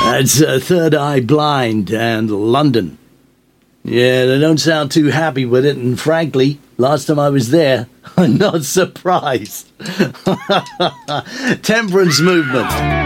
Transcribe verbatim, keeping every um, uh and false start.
That's uh, Third Eye Blind and London. Yeah, they don't sound too happy with it, and frankly, last time I was there, I'm not surprised. Temperance Movement.